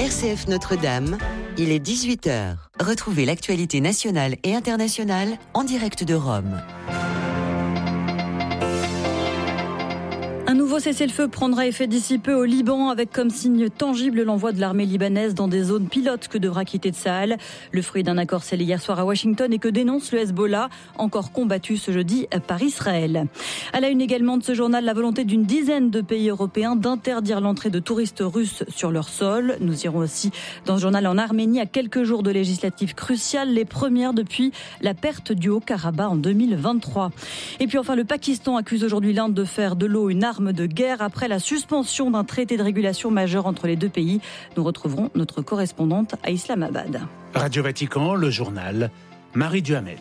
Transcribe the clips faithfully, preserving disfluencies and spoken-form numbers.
R C F Notre-Dame, il est dix-huit heures. Retrouvez l'actualité nationale et internationale en direct de Rome. Un nouveau cessez-le-feu prendra effet d'ici peu au Liban avec comme signe tangible l'envoi de l'armée libanaise dans des zones pilotes que devra quitter Tsahal. Le fruit d'un accord scellé hier soir à Washington et que dénonce le Hezbollah, encore combattu ce jeudi par Israël. À la une également de ce journal, la volonté d'une dizaine de pays européens d'interdire l'entrée de touristes russes sur leur sol. Nous irons aussi dans ce journal en Arménie à quelques jours de législatives cruciales, les premières depuis la perte du Haut-Karabakh en deux mille vingt-trois. Et puis enfin, le Pakistan accuse aujourd'hui l'Inde de faire de l'eau une arme de guerre après la suspension d'un traité de régulation majeur entre les deux pays. Nous retrouverons notre correspondante à Islamabad. Radio Vatican, le journal, Marie Duhamel.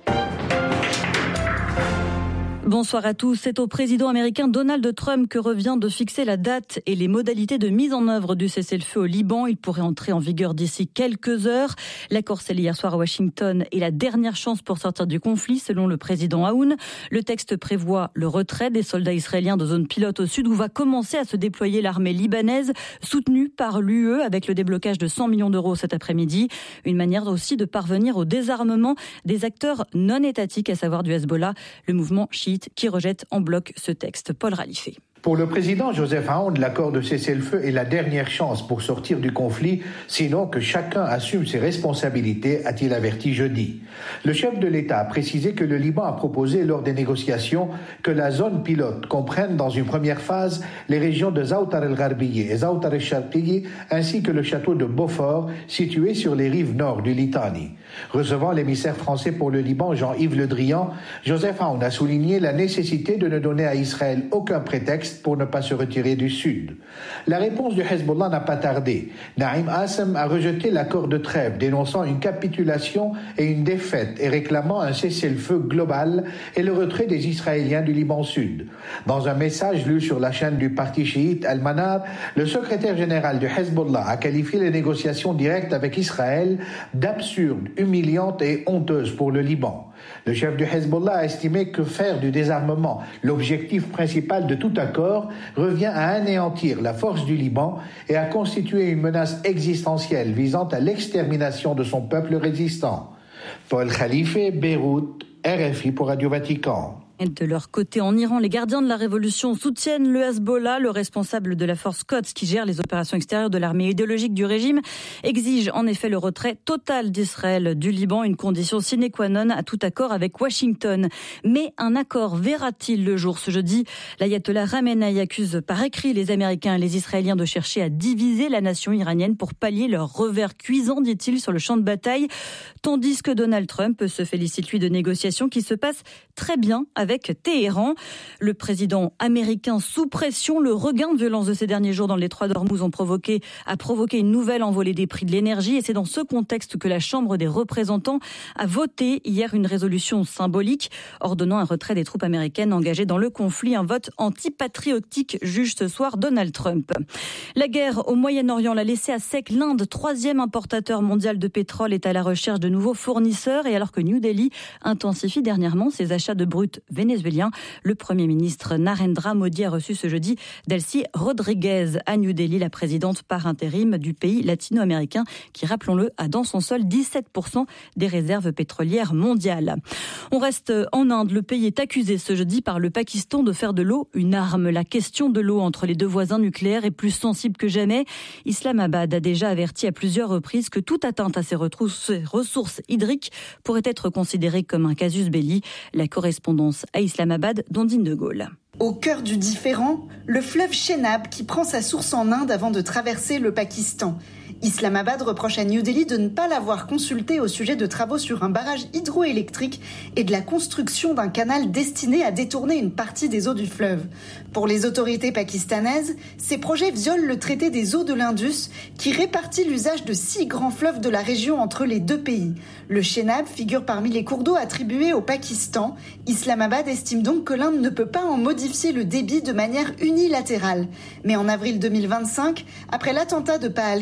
Bonsoir à tous. C'est au président américain Donald Trump que revient de fixer la date et les modalités de mise en œuvre du cessez-le-feu au Liban. Il pourrait entrer en vigueur d'ici quelques heures. L'accord scellé hier soir à Washington est la dernière chance pour sortir du conflit, selon le président Aoun. Le texte prévoit le retrait des soldats israéliens de zones pilotes au sud où va commencer à se déployer l'armée libanaise, soutenue par l'U E avec le déblocage de cent millions d'euros cet après-midi. Une manière aussi de parvenir au désarmement des acteurs non étatiques, à savoir du Hezbollah, le mouvement chiite qui rejette en bloc ce texte. Paul Ralifé. Pour le président Joseph Aoun, l'accord de cessez-le-feu est la dernière chance pour sortir du conflit, sinon que chacun assume ses responsabilités, a-t-il averti jeudi. Le chef de l'État a précisé que le Liban a proposé lors des négociations que la zone pilote comprenne dans une première phase les régions de Za'atar el-Gharbiyye et Za'atar el-Sharqiyyi ainsi que le château de Beaufort situé sur les rives nord du Litani. Recevant l'émissaire français pour le Liban, Jean-Yves Le Drian, Joseph Aoun a souligné la nécessité de ne donner à Israël aucun prétexte pour ne pas se retirer du sud. La réponse du Hezbollah n'a pas tardé. Naïm Assem a rejeté l'accord de trêve, dénonçant une capitulation et une défaite et réclamant un cessez-le-feu global et le retrait des Israéliens du Liban Sud. Dans un message lu sur la chaîne du parti chiite Al-Manar, le secrétaire général du Hezbollah a qualifié les négociations directes avec Israël d'absurdes, humiliantes et honteuses pour le Liban. Le chef du Hezbollah a estimé que faire du désarmement l'objectif principal de tout accord revient à anéantir la force du Liban et à constituer une menace existentielle visant à l'extermination de son peuple résistant. Paul Khalife, Beyrouth, R F I pour Radio Vatican. De leur côté, en Iran, les gardiens de la révolution soutiennent le Hezbollah. Le responsable de la force Quds, qui gère les opérations extérieures de l'armée idéologique du régime, exige en effet le retrait total d'Israël du Liban, une condition sine qua non à tout accord avec Washington. Mais un accord verra-t-il le jour ce jeudi? L'ayatollah Khamenei accuse par écrit les Américains et les Israéliens de chercher à diviser la nation iranienne pour pallier leur revers cuisant, dit-il, sur le champ de bataille. Tandis que Donald Trump se félicite, lui, de négociations qui se passent très bien avec Avec Téhéran. Le président américain sous pression, le regain de violence de ces derniers jours dans le détroit d'Ormuz ont provoqué, a provoqué une nouvelle envolée des prix de l'énergie et c'est dans ce contexte que la Chambre des représentants a voté hier une résolution symbolique ordonnant un retrait des troupes américaines engagées dans le conflit. Un vote antipatriotique juge ce soir Donald Trump. La guerre au Moyen-Orient l'a laissé à sec. L'Inde, troisième importateur mondial de pétrole, est à la recherche de nouveaux fournisseurs et alors que New Delhi intensifie dernièrement ses achats de brut vénézuélien. Le Premier ministre Narendra Modi a reçu ce jeudi Delcy Rodriguez à New Delhi, la présidente par intérim du pays latino-américain qui, rappelons-le, a dans son sol dix-sept pour cent des réserves pétrolières mondiales. On reste en Inde. Le pays est accusé ce jeudi par le Pakistan de faire de l'eau une arme. La question de l'eau entre les deux voisins nucléaires est plus sensible que jamais. Islamabad a déjà averti à plusieurs reprises que toute atteinte à ses ressources hydriques pourrait être considérée comme un casus belli. La correspondance à Islamabad, Dondine de Gaulle. Au cœur du différend, le fleuve Chenab qui prend sa source en Inde avant de traverser le Pakistan. Islamabad reproche à New Delhi de ne pas l'avoir consulté au sujet de travaux sur un barrage hydroélectrique et de la construction d'un canal destiné à détourner une partie des eaux du fleuve. Pour les autorités pakistanaises, ces projets violent le traité des eaux de l'Indus qui répartit l'usage de six grands fleuves de la région entre les deux pays. Le Chenab figure parmi les cours d'eau attribués au Pakistan. Islamabad estime donc que l'Inde ne peut pas en modifier le débit de manière unilatérale. Mais en avril deux mille vingt-cinq, après l'attentat de Pahalgam dont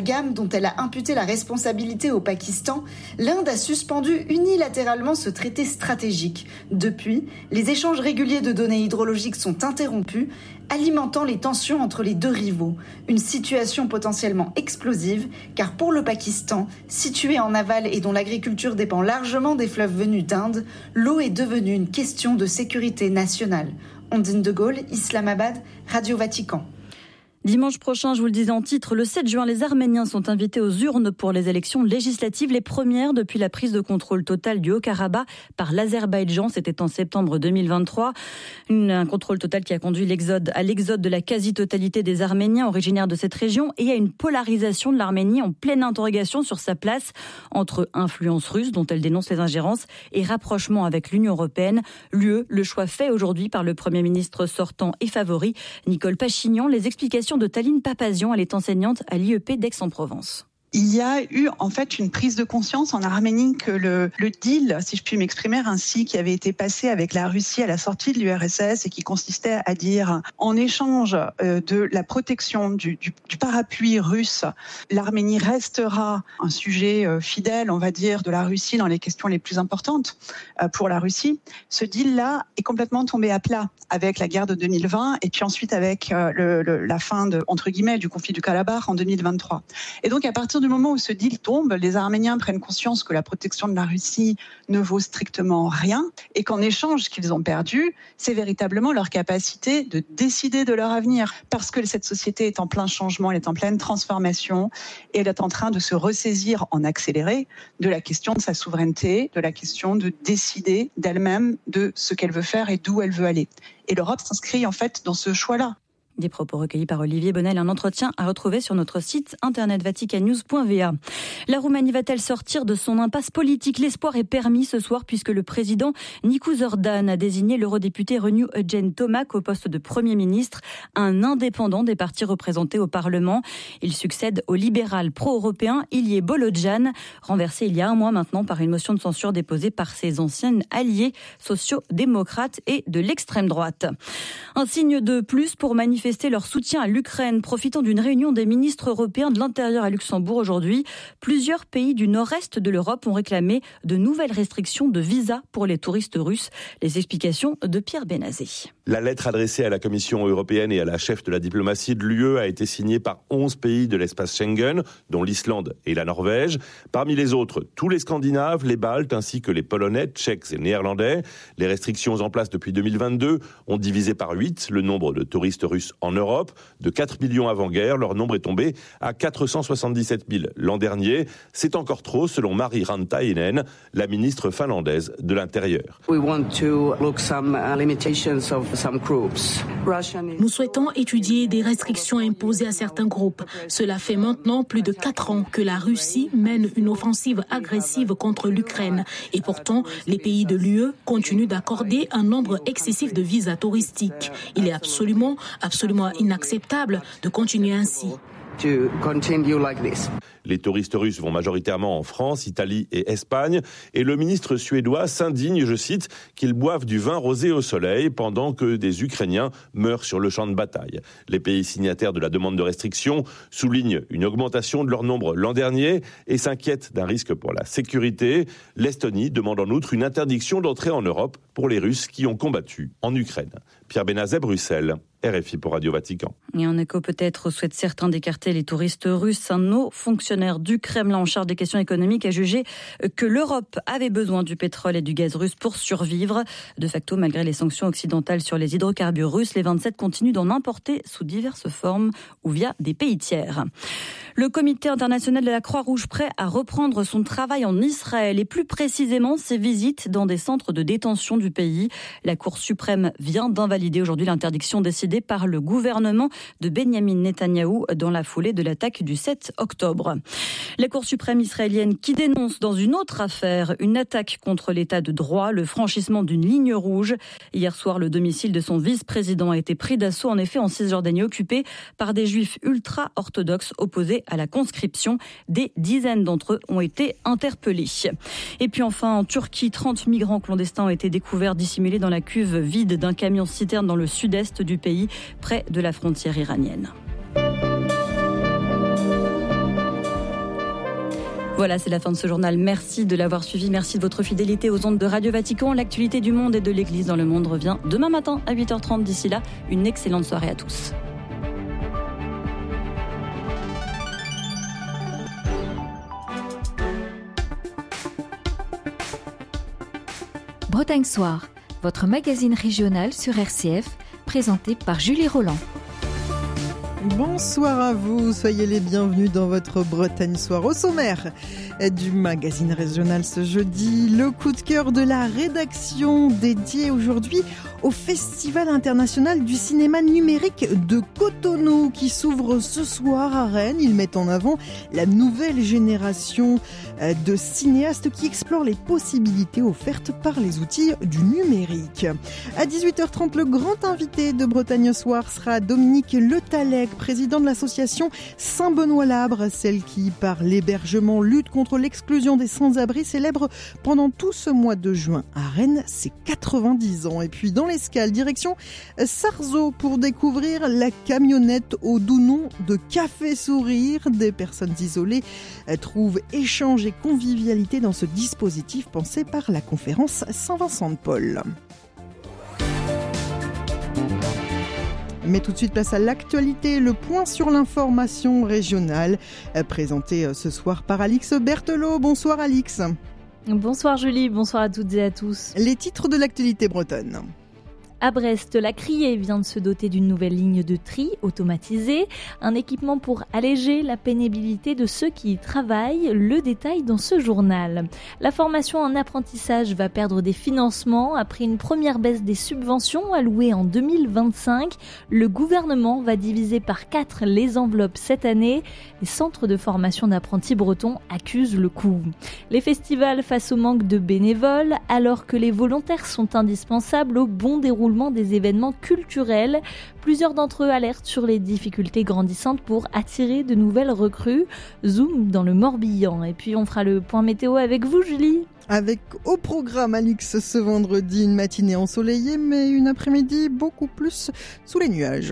dont elle a imputé la responsabilité au Pakistan, l'Inde a suspendu unilatéralement ce traité stratégique. Depuis, les échanges réguliers de données hydrologiques sont interrompus, alimentant les tensions entre les deux rivaux. Une situation potentiellement explosive, car pour le Pakistan, situé en aval et dont l'agriculture dépend largement des fleuves venus d'Inde, l'eau est devenue une question de sécurité nationale. Ondine de Gaulle, Islamabad, Radio Vatican. Dimanche prochain, je vous le disais en titre, le sept juin, les Arméniens sont invités aux urnes pour les élections législatives, les premières depuis la prise de contrôle totale du Haut-Karabakh par l'Azerbaïdjan. C'était en septembre deux mille vingt-trois. Une, un contrôle total qui a conduit l'exode, à l'exode de la quasi-totalité des Arméniens originaires de cette région et à une polarisation de l'Arménie en pleine interrogation sur sa place entre influence russe, dont elle dénonce les ingérences, et rapprochement avec l'Union européenne. L'U E, le choix fait aujourd'hui par le Premier ministre sortant et favori, Nicole Pachinian. Les explications de Taline Papazian, elle est enseignante à l'I E P d'Aix-en-Provence. Il y a eu en fait une prise de conscience en Arménie que le, le deal, si je puis m'exprimer ainsi, qui avait été passé avec la Russie à la sortie de l'U R S S et qui consistait à dire en échange de la protection du, du, du parapluie russe, l'Arménie restera un sujet fidèle, on va dire, de la Russie dans les questions les plus importantes pour la Russie. Ce deal-là est complètement tombé à plat avec la guerre de deux mille vingt et puis ensuite avec le, le, la fin de, entre guillemets, du conflit du Karabakh en deux mille vingt-trois. Et donc à partir du moment où ce deal tombe, les Arméniens prennent conscience que la protection de la Russie ne vaut strictement rien et qu'en échange, ce qu'ils ont perdu, c'est véritablement leur capacité de décider de leur avenir. Parce que cette société est en plein changement, elle est en pleine transformation et elle est en train de se ressaisir en accéléré de la question de sa souveraineté, de la question de décider d'elle-même de ce qu'elle veut faire et d'où elle veut aller. Et l'Europe s'inscrit en fait dans ce choix-là. Des propos recueillis par Olivier Bonnel, un entretien à retrouver sur notre site internet vaticannews point v a. La Roumanie va-t-elle sortir de son impasse politique ? L'espoir est permis ce soir puisque le président Nicu Zordan a désigné l'eurodéputé Renew Eugen Tomac au poste de Premier ministre, un indépendant des partis représentés au Parlement. Il succède au libéral pro-européen Ilie Bolodjan, renversé il y a un mois maintenant par une motion de censure déposée par ses anciens alliés sociaux-démocrates et de l'extrême droite. Un signe de plus pour manifester leur soutien à l'Ukraine, profitant d'une réunion des ministres européens de l'Intérieur à Luxembourg aujourd'hui. Plusieurs pays du nord-est de l'Europe ont réclamé de nouvelles restrictions de visa pour les touristes russes. Les explications de Pierre Benazé. La lettre adressée à la Commission européenne et à la chef de la diplomatie de l'U E a été signée par onze pays de l'espace Schengen, dont l'Islande et la Norvège. Parmi les autres, tous les Scandinaves, les Baltes ainsi que les Polonais, Tchèques et Néerlandais. Les restrictions en place depuis deux mille vingt-deux ont divisé par huit le nombre de touristes russes en Europe. De quatre millions avant-guerre, leur nombre est tombé à quatre cent soixante-dix-sept mille l'an dernier. C'est encore trop, selon Mari Rantainen, la ministre finlandaise de l'Intérieur. Nous souhaitons étudier des restrictions imposées à certains groupes. Cela fait maintenant plus de quatre ans que la Russie mène une offensive agressive contre l'Ukraine. Et pourtant, les pays de l'U E continuent d'accorder un nombre excessif de visas touristiques. Il est absolument, absolument inacceptable de continuer ainsi. Les touristes russes vont majoritairement en France, Italie et Espagne. Et le ministre suédois s'indigne, je cite, qu'ils boivent du vin rosé au soleil pendant que des Ukrainiens meurent sur le champ de bataille. Les pays signataires de la demande de restriction soulignent une augmentation de leur nombre l'an dernier et s'inquiètent d'un risque pour la sécurité. L'Estonie demande en outre une interdiction d'entrée en Europe pour les Russes qui ont combattu en Ukraine. Pierre Benazet, Bruxelles. R F I pour Radio Vatican. Et en écho peut-être souhaitent certains d'écarter les touristes russes. Un haut fonctionnaire du Kremlin en charge des questions économiques a jugé que l'Europe avait besoin du pétrole et du gaz russe pour survivre. De facto, malgré les sanctions occidentales sur les hydrocarbures russes, les vingt-sept continuent d'en importer sous diverses formes ou via des pays tiers. Le Comité international de la Croix-Rouge prêt à reprendre son travail en Israël et plus précisément ses visites dans des centres de détention du pays. La Cour suprême vient d'invalider aujourd'hui l'interdiction décidée par le gouvernement de Benyamin Netanyahou dans la foulée de l'attaque du sept octobre. La Cour suprême israélienne qui dénonce dans une autre affaire une attaque contre l'état de droit, le franchissement d'une ligne rouge. Hier soir, le domicile de son vice-président a été pris d'assaut en effet en Cisjordanie, occupé par des juifs ultra-orthodoxes opposés à la conscription. Des dizaines d'entre eux ont été interpellés. Et puis enfin, en Turquie, trente migrants clandestins ont été découverts dissimulés dans la cuve vide d'un camion-citerne dans le sud-est du pays, près de la frontière iranienne. Voilà, c'est la fin de ce journal. Merci de l'avoir suivi. Merci de votre fidélité aux ondes de Radio Vatican. L'actualité du monde et de l'Église dans le monde revient demain matin à huit heures trente. D'ici là, une excellente soirée à tous. Bretagne Soir, votre magazine régional sur R C F, présenté par Julie Roland. Bonsoir à vous, soyez les bienvenus dans votre Bretagne Soir. Au sommaire du magazine régional ce jeudi, le coup de cœur de la rédaction dédié aujourd'hui au Festival international du cinéma numérique de Cotonou qui s'ouvre ce soir à Rennes. Ils mettent en avant la nouvelle génération de cinéastes qui explorent les possibilités offertes par les outils du numérique. À dix-huit heures trente, le grand invité de Bretagne Soir sera Dominique Le Tallec, président de l'association Saint-Benoît-Labre, celle qui, par l'hébergement, lutte contre l'exclusion des sans-abri, célèbre pendant tout ce mois de juin à Rennes ses quatre-vingt-dix ans. Et puis dans l'escale, direction Sarzeau pour découvrir la camionnette au doux nom de Café Sourire. Des personnes isolées trouvent échange et convivialité dans ce dispositif pensé par la conférence Saint-Vincent-de-Paul. Mais tout de suite, place à l'actualité, le point sur l'information régionale, présenté ce soir par Alix Berthelot. Bonsoir Alix. Bonsoir Julie, bonsoir à toutes et à tous. Les titres de l'actualité bretonne. À Brest, la Criée vient de se doter d'une nouvelle ligne de tri automatisée, un équipement pour alléger la pénibilité de ceux qui y travaillent. Le détail dans ce journal. La formation en apprentissage va perdre des financements après une première baisse des subventions allouées en deux mille vingt-cinq. Le gouvernement va diviser par quatre les enveloppes cette année. Les centres de formation d'apprentis bretons accusent le coup. Les festivals face au manque de bénévoles, alors que les volontaires sont indispensables au bon déroulement des événements culturels. Plusieurs d'entre eux alertent sur les difficultés grandissantes pour attirer de nouvelles recrues. Zoom dans le Morbihan. Et puis on fera le point météo avec vous, Julie. Avec au programme, Alix, ce vendredi, une matinée ensoleillée, mais une après-midi beaucoup plus sous les nuages.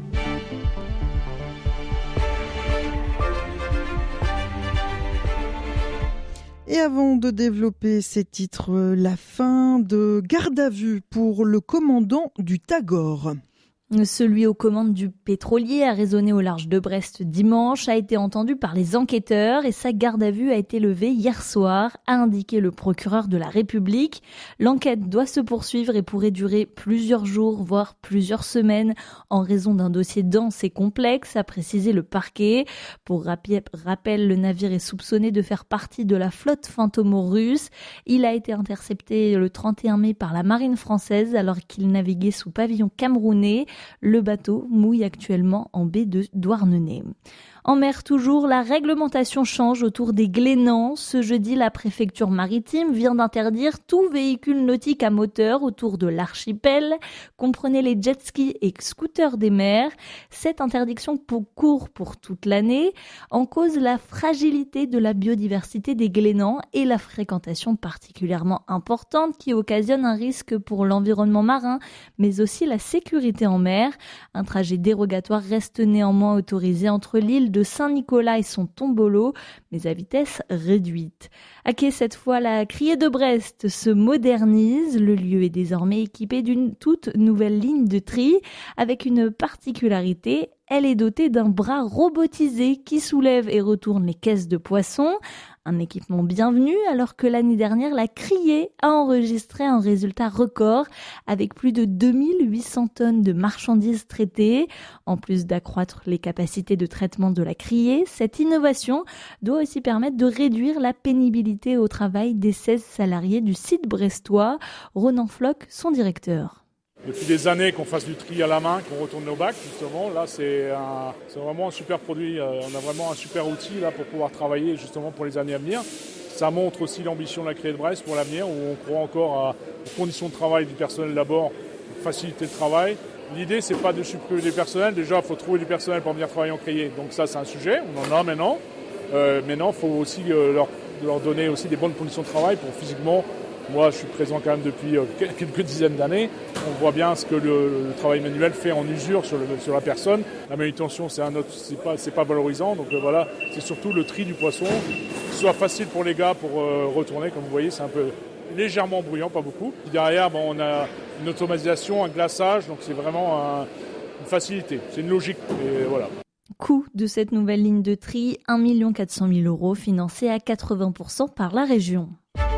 Et avant de développer ces titres, la fin de garde à vue pour le commandant du Tagore. Celui aux commandes du pétrolier a résonné au large de Brest dimanche, a été entendu par les enquêteurs et sa garde à vue a été levée hier soir, a indiqué le procureur de la République. L'enquête doit se poursuivre et pourrait durer plusieurs jours, voire plusieurs semaines, en raison d'un dossier dense et complexe, a précisé le parquet. Pour rappel, le navire est soupçonné de faire partie de la flotte Fantomo russe. Il a été intercepté le trente et un mai par la marine française alors qu'il naviguait sous pavillon camerounais. Le bateau mouille actuellement en baie de Douarnenez. En mer toujours, la réglementation change autour des glénans. Ce jeudi, la préfecture maritime vient d'interdire tout véhicule nautique à moteur autour de l'archipel. Comprenez les jet skis et scooters des mers. Cette interdiction court pour toute l'année. En cause, la fragilité de la biodiversité des glénans et la fréquentation particulièrement importante qui occasionne un risque pour l'environnement marin, mais aussi la sécurité en mer. Un trajet dérogatoire reste néanmoins autorisé entre l'île de Saint-Nicolas et son tombolo, mais à vitesse réduite. À quai cette fois, la Criée de Brest se modernise. Le lieu est désormais équipé d'une toute nouvelle ligne de tri avec une particularité. Elle est dotée d'un bras robotisé qui soulève et retourne les caisses de poissons. Un équipement bienvenu alors que l'année dernière, la Criée a enregistré un résultat record avec plus de deux mille huit cents tonnes de marchandises traitées. En plus d'accroître les capacités de traitement de la Criée, cette innovation doit aussi permettre de réduire la pénibilité au travail des seize salariés du site brestois. Ronan Floch, son directeur. Depuis des années qu'on fasse du tri à la main, qu'on retourne nos bacs, justement, là c'est, un, c'est vraiment un super produit. On a vraiment un super outil là pour pouvoir travailler justement pour les années à venir. Ça montre aussi l'ambition de la Criée de Brest pour l'avenir, où on croit encore à, aux conditions de travail du personnel d'abord, faciliter le travail. L'idée c'est pas de supprimer les personnels, déjà il faut trouver du personnel pour venir travailler en Criée. Donc ça c'est un sujet, on en a maintenant. Euh, maintenant il faut aussi euh, leur, leur donner aussi des bonnes conditions de travail pour physiquement. Moi, je suis présent quand même depuis euh, quelques dizaines d'années. On voit bien ce que le, le travail manuel fait en usure sur, le, sur la personne. La manutention, c'est un autre, c'est pas, c'est pas valorisant. Donc euh, voilà, c'est surtout le tri du poisson, ce soit facile pour les gars pour euh, retourner. Comme vous voyez, c'est un peu légèrement bruyant, pas beaucoup. Puis derrière, bon, on a une automatisation, un glaçage, donc c'est vraiment un, une facilité. C'est une logique, et voilà. Coût de cette nouvelle ligne de tri, un million quatre cent mille euros, financé à quatre-vingts pour cent par la région.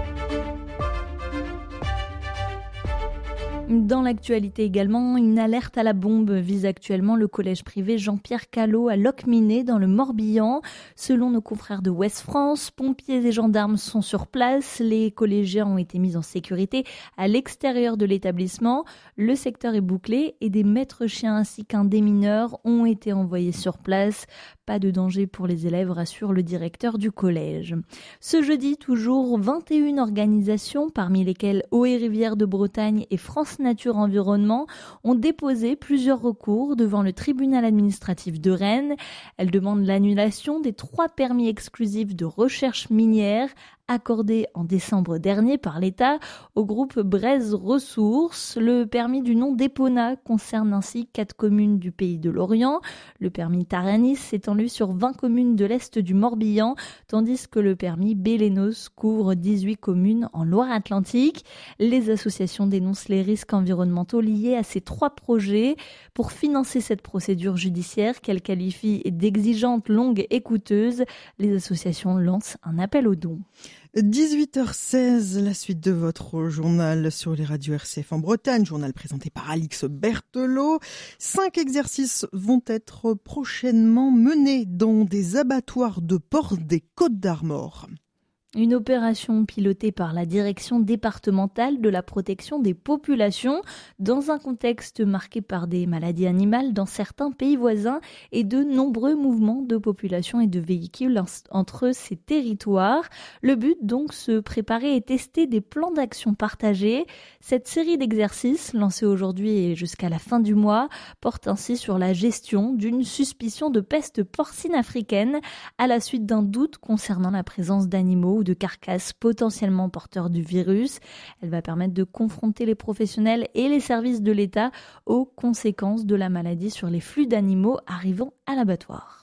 Dans l'actualité également, une alerte à la bombe vise actuellement le collège privé Jean-Pierre Callot à Locminé dans le Morbihan. Selon nos confrères de Ouest France, pompiers et gendarmes sont sur place. Les collégiens ont été mis en sécurité à l'extérieur de l'établissement. Le secteur est bouclé et des maîtres chiens ainsi qu'un démineur ont été envoyés sur place. Pas de danger pour les élèves, rassure le directeur du collège. Ce jeudi, toujours vingt et une organisations, parmi lesquelles Eau et Rivières de Bretagne et France Nature Environnement, ont déposé plusieurs recours devant le tribunal administratif de Rennes. Elles demandent l'annulation des trois permis exclusifs de recherche minière accordé en décembre dernier par l'État au groupe Braise Ressources. Le permis du nom d'Epona concerne ainsi quatre communes du pays de l'Orient. Le permis Taranis s'étend sur vingt communes de l'Est du Morbihan, tandis que le permis Bélénos couvre dix-huit communes en Loire-Atlantique. Les associations dénoncent les risques environnementaux liés à ces trois projets. Pour financer cette procédure judiciaire qu'elles qualifient d'exigeante, longue et coûteuse, les associations lancent un appel aux dons. dix-huit heures seize, la suite de votre journal sur les radios R C F en Bretagne, journal présenté par Alix Berthelot. Cinq exercices vont être prochainement menés dans des abattoirs de porc des Côtes-d'Armor. Une opération pilotée par la direction départementale de la protection des populations dans un contexte marqué par des maladies animales dans certains pays voisins et de nombreux mouvements de population et de véhicules entre ces territoires. Le but donc, se préparer et tester des plans d'action partagés. Cette série d'exercices, lancée aujourd'hui et jusqu'à la fin du mois, porte ainsi sur la gestion d'une suspicion de peste porcine africaine à la suite d'un doute concernant la présence d'animaux ou de carcasses potentiellement porteurs du virus. Elle va permettre de confronter les professionnels et les services de l'État aux conséquences de la maladie sur les flux d'animaux arrivant à l'abattoir.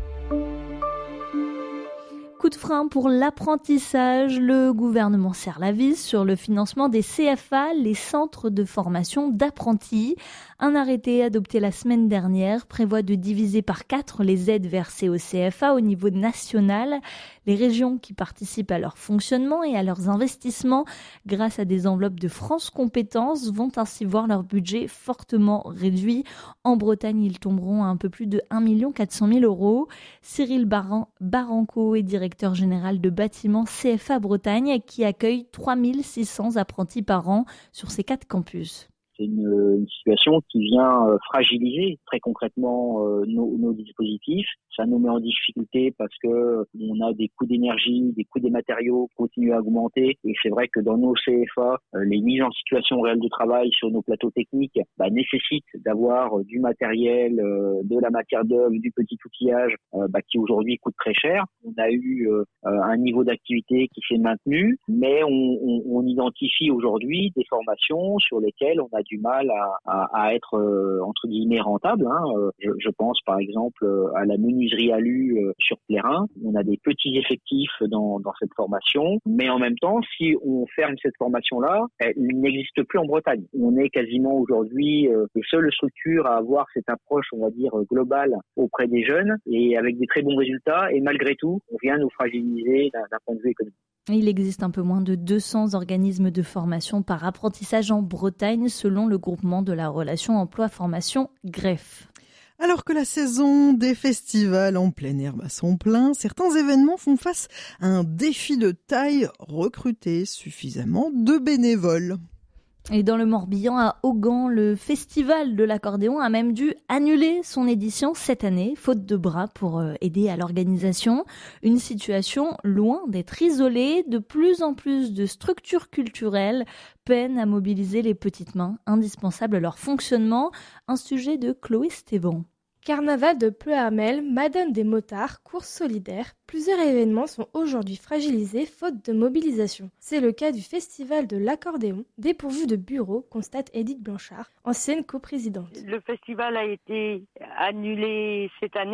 Coup de frein pour l'apprentissage, le gouvernement serre la vis sur le financement des C F A, les centres de formation d'apprentis. Un arrêté adopté la semaine dernière prévoit de diviser par quatre les aides versées au C F A au niveau national. Les régions qui participent à leur fonctionnement et à leurs investissements grâce à des enveloppes de France Compétences vont ainsi voir leur budget fortement réduit. En Bretagne, ils tomberont à un peu plus de un million quatre cent mille euros. Cyril Baran- Baranco est directeur général de bâtiment C F A Bretagne qui accueille trois mille six cents apprentis par an sur ses quatre campus. C'est une, une situation qui vient euh, fragiliser très concrètement euh, nos, nos dispositifs. Ça nous met en difficulté parce que euh, on a des coûts d'énergie, des coûts des matériaux qui continuent à augmenter. Et c'est vrai que dans nos C F A, euh, les mises en situation réelle de travail sur nos plateaux techniques bah, nécessitent d'avoir euh, du matériel, euh, de la matière d'œuvre, du petit outillage euh, bah, qui aujourd'hui coûte très cher. On a eu euh, un niveau d'activité qui s'est maintenu, mais on, on, on identifie aujourd'hui des formations sur lesquelles on a du mal à, à, à être euh, entre guillemets rentable. Hein. Je, je pense par exemple à la menuiserie alu euh, sur Plérin. On a des petits effectifs dans, dans cette formation, mais en même temps, si on ferme cette formation-là, elle n'existe plus en Bretagne. On est quasiment aujourd'hui euh, les seules structures à avoir cette approche, on va dire, globale auprès des jeunes et avec des très bons résultats. Et malgré tout, on vient nous fragiliser d'un, d'un point de vue économique. Il existe un peu moins de deux cents organismes de formation par apprentissage en Bretagne, selon le groupement de la relation emploi-formation G R E F. Alors que la saison des festivals en plein air bat son plein, certains événements font face à un défi de taille, recruter suffisamment de bénévoles. Et dans le Morbihan, à Augan, le festival de l'accordéon a même dû annuler son édition cette année, faute de bras pour aider à l'organisation. Une situation loin d'être isolée. De plus en plus de structures culturelles peinent à mobiliser les petites mains indispensables à leur fonctionnement. Un sujet de Chloé Stéban. Carnaval de Pleuharmel, Madone des motards, course solidaire, plusieurs événements sont aujourd'hui fragilisés faute de mobilisation. C'est le cas du festival de l'accordéon, dépourvu de bureau, constate Edith Blanchard, ancienne coprésidente. Le festival a été annulé cette année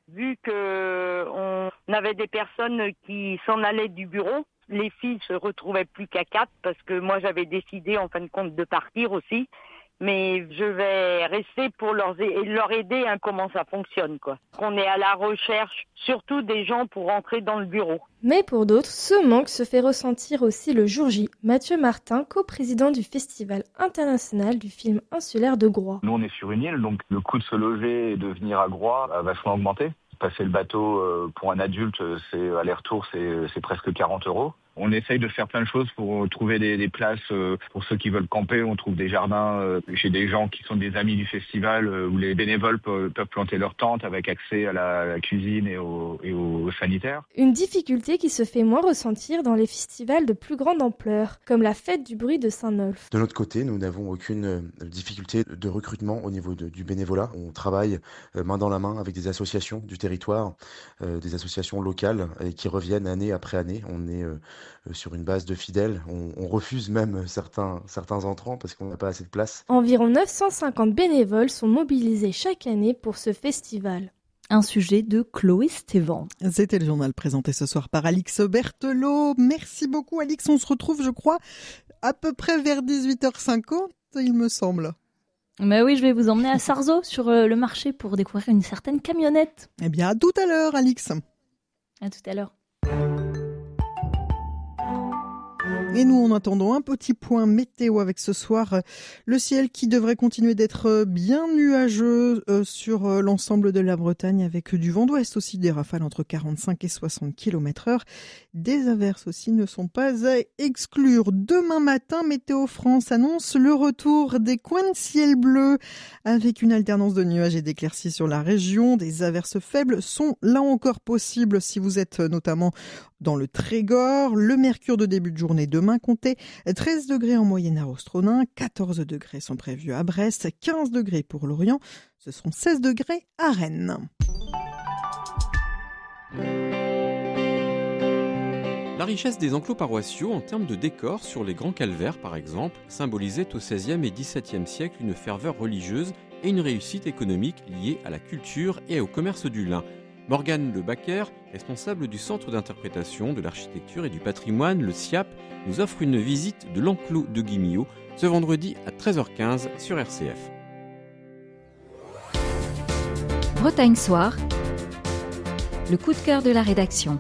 Vu qu'on avait des personnes qui s'en allaient du bureau, les filles se retrouvaient plus qu'à quatre parce que moi j'avais décidé en fin de compte de partir aussi. Mais je vais rester pour leur, leur aider à comment ça fonctionne, quoi. On est à la recherche, surtout des gens pour entrer dans le bureau. Mais pour d'autres, ce manque se fait ressentir aussi le jour J. Mathieu Martin, coprésident du Festival international du film insulaire de Groix. Nous, on est sur une île, donc le coût de se loger et de venir à Groix a vachement augmenté. Passer le bateau pour un adulte, c'est aller-retour, c'est, c'est presque quarante euros. On essaye de faire plein de choses pour trouver des, des places pour ceux qui veulent camper. On trouve des jardins chez des gens qui sont des amis du festival où les bénévoles peuvent planter leur tente avec accès à la, à la cuisine et au, et au sanitaire. Une difficulté qui se fait moins ressentir dans les festivals de plus grande ampleur, comme la Fête du bruit de Saint-Nolff. De notre côté, nous n'avons aucune difficulté de recrutement au niveau de, du bénévolat. On travaille main dans la main avec des associations du territoire, euh, des associations locales et qui reviennent année après année. On est euh, sur une base de fidèles. On, on refuse même certains, certains entrants parce qu'on n'a pas assez de place. Environ neuf cent cinquante bénévoles sont mobilisés chaque année pour ce festival. Un sujet de Chloé Stévan. C'était le journal présenté ce soir par Alix Berthelot. Merci beaucoup Alix. On se retrouve, je crois, à peu près vers dix-huit heures cinquante, il me semble. Mais oui, je vais vous emmener à Sarzeau sur le marché pour découvrir une certaine camionnette. Eh bien, à tout à l'heure, Alix. À tout à l'heure. Et nous, en attendant, un petit point météo avec ce soir le ciel qui devrait continuer d'être bien nuageux sur l'ensemble de la Bretagne avec du vent d'ouest aussi, des rafales entre quarante-cinq et soixante kilomètres heure. Des averses aussi ne sont pas à exclure. Demain matin, Météo France annonce le retour des coins de ciel bleu avec une alternance de nuages et d'éclaircies sur la région. Des averses faibles sont là encore possibles si vous êtes notamment dans le Trégor. Le mercure de début de journée demain comptait treize degrés en moyenne à Ostronin, quatorze degrés sont prévus à Brest, quinze degrés pour l'Orient, ce seront seize degrés à Rennes. La richesse des enclos paroissiaux en termes de décor sur les grands calvaires par exemple symbolisait au seizième et dix-septième siècle une ferveur religieuse et une réussite économique liée à la culture et au commerce du lin. Morgane Le Bacquer, responsable du Centre d'interprétation de l'architecture et du patrimoine, le C I A P, nous offre une visite de l'enclos de Guimillot ce vendredi à treize heures quinze sur R C F. Bretagne Soir, le coup de cœur de la rédaction.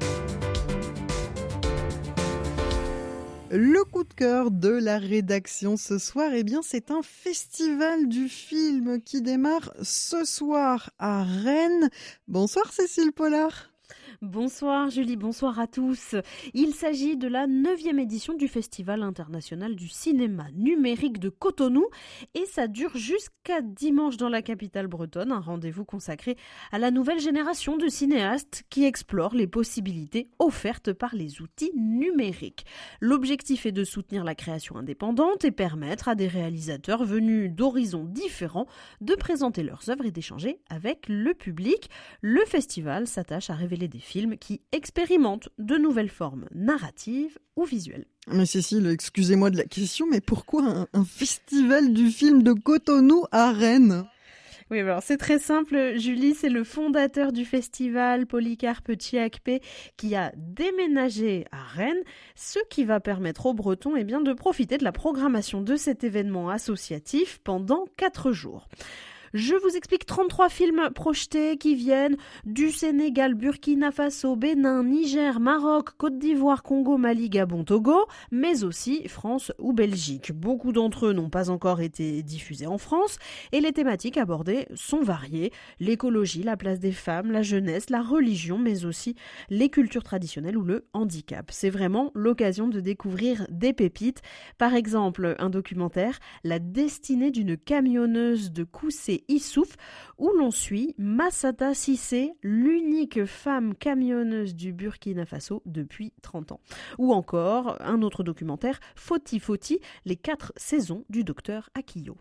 Le coup de cœur de la rédaction ce soir, eh bien, c'est un festival du film qui démarre ce soir à Rennes. Bonsoir Cécile Pollard. Bonsoir Julie, bonsoir à tous. Il s'agit de la neuvième édition du Festival international du cinéma numérique de Cotonou et ça dure jusqu'à dimanche dans la capitale bretonne, un rendez-vous consacré à la nouvelle génération de cinéastes qui explorent les possibilités offertes par les outils numériques. L'objectif est de soutenir la création indépendante et permettre à des réalisateurs venus d'horizons différents de présenter leurs œuvres et d'échanger avec le public. Le festival s'attache à révéler des films qui expérimentent de nouvelles formes narratives ou visuelles. Mais Cécile, excusez-moi de la question, mais pourquoi un, un festival du film de Cotonou à Rennes ? Oui, alors c'est très simple, Julie, c'est le fondateur du festival, Polycarpe Chiakpé, qui a déménagé à Rennes, ce qui va permettre aux Bretons eh bien, de profiter de la programmation de cet événement associatif pendant quatre jours. Je vous explique trente-trois films projetés qui viennent du Sénégal, Burkina Faso, Bénin, Niger, Maroc, Côte d'Ivoire, Congo, Mali, Gabon, Togo, mais aussi France ou Belgique. Beaucoup d'entre eux n'ont pas encore été diffusés en France et les thématiques abordées sont variées. L'écologie, la place des femmes, la jeunesse, la religion, mais aussi les cultures traditionnelles ou le handicap. C'est vraiment l'occasion de découvrir des pépites. Par exemple, un documentaire, La destinée d'une camionneuse de Koussé Issouf, où l'on suit Massata Cissé, l'unique femme camionneuse du Burkina Faso depuis trente ans. Ou encore un autre documentaire, Foti Foti, les quatre saisons du docteur Akio.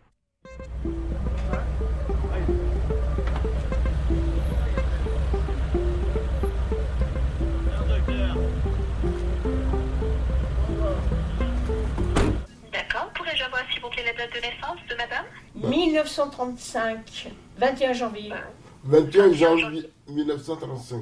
D'accord, pourrais-je avoir s'il vous plaît la date de naissance de madame ? mille neuf cent trente-cinq, vingt et un janvier. vingt et un janvier mille neuf cent trente-cinq.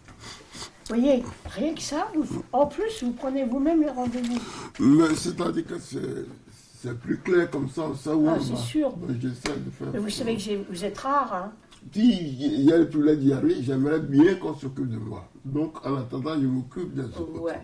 Vous voyez, rien que ça, vous, en plus, vous prenez vous-même les rendez-vous. Mais c'est-à-dire que c'est, c'est plus clair comme ça, ça où ah, on c'est va. sûr. Mais j'essaie de faire. Mais vous savez que j'ai, vous êtes rare, hein. Si il y a le problème d'y arriver, j'aimerais bien qu'on s'occupe de moi. Donc, en attendant, je m'occupe de ça. Ouais.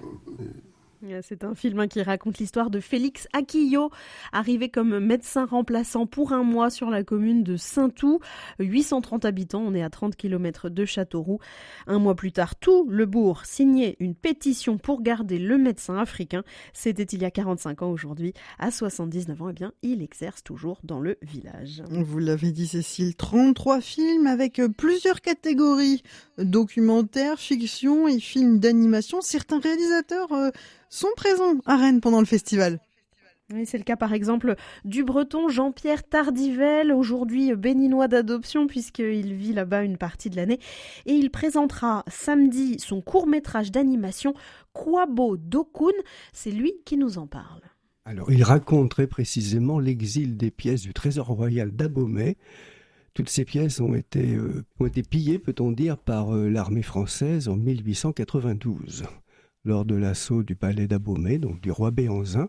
C'est un film qui raconte l'histoire de Félix Aquillo, arrivé comme médecin remplaçant pour un mois sur la commune de Saint-Tout. huit cent trente habitants, on est à trente kilomètres de Châteauroux. Un mois plus tard, tout le bourg signait une pétition pour garder le médecin africain. C'était il y a quarante-cinq ans aujourd'hui. À soixante-dix-neuf ans, eh bien, il exerce toujours dans le village. Vous l'avez dit, Cécile, trente-trois films avec plusieurs catégories. Documentaires, fiction et films d'animation. Certains réalisateurs euh, sont présents à Rennes pendant le festival. Oui, c'est le cas par exemple du breton Jean-Pierre Tardivelle, aujourd'hui béninois d'adoption puisqu'il vit là-bas une partie de l'année. Et il présentera samedi son court-métrage d'animation Kwabo Dokun. C'est lui qui nous en parle. Alors, il raconte très précisément l'exil des pièces du trésor royal d'Abomey. Toutes ces pièces ont été, euh, ont été pillées, peut-on dire, par euh, l'armée française en mille huit cent quatre-vingt-douze, lors de l'assaut du palais d'Abomey, donc du roi Béhanzin,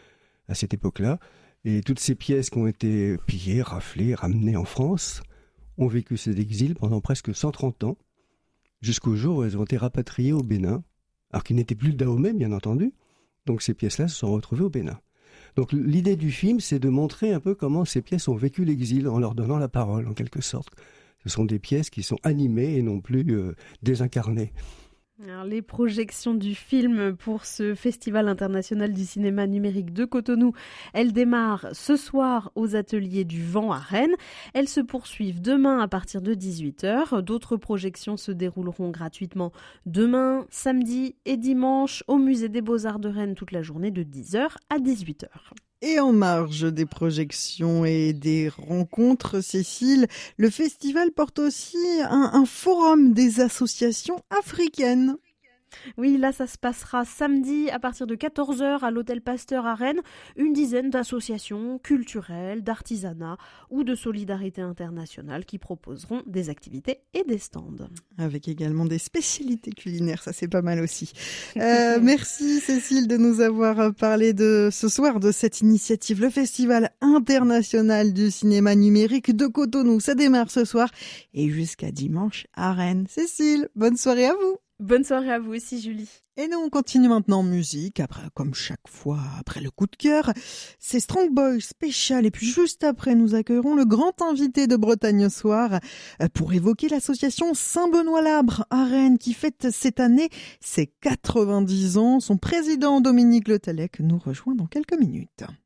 à cette époque-là. Et toutes ces pièces qui ont été pillées, raflées, ramenées en France, ont vécu cet exil pendant presque cent trente ans, jusqu'au jour où elles ont été rapatriées au Bénin, alors qu'il n'était plus d'Abomey, bien entendu. Donc ces pièces-là se sont retrouvées au Bénin. Donc l'idée du film, c'est de montrer un peu comment ces pièces ont vécu l'exil en leur donnant la parole, en quelque sorte. Ce sont des pièces qui sont animées et non plus euh, désincarnées. Alors, les projections du film pour ce Festival international du cinéma numérique de Cotonou, elles démarrent ce soir aux ateliers du Vent à Rennes. Elles se poursuivent demain à partir de dix-huit heures. D'autres projections se dérouleront gratuitement demain, samedi et dimanche au Musée des Beaux-Arts de Rennes toute la journée de dix heures à dix-huit heures. Et en marge des projections et des rencontres, Cécile, le festival porte aussi un, un forum des associations africaines. Oui, là, ça se passera samedi à partir de quatorze heures à l'Hôtel Pasteur à Rennes. Une dizaine d'associations culturelles, d'artisanat ou de solidarité internationale qui proposeront des activités et des stands. Avec également des spécialités culinaires, ça c'est pas mal aussi. Euh, merci Cécile de nous avoir parlé de ce soir de cette initiative, le Festival international du cinéma numérique de Cotonou. Ça démarre ce soir et jusqu'à dimanche à Rennes. Cécile, bonne soirée à vous. Bonne soirée à vous aussi, Julie. Et nous, on continue maintenant en musique, après, comme chaque fois, après le coup de cœur. C'est Strong Boy spécial. Et puis juste après, nous accueillerons le grand invité de Bretagne au soir pour évoquer l'association Saint-Benoît-Labre à Rennes qui fête cette année ses quatre-vingt-dix ans. Son président, Dominique Le Tallec, nous rejoint dans quelques minutes.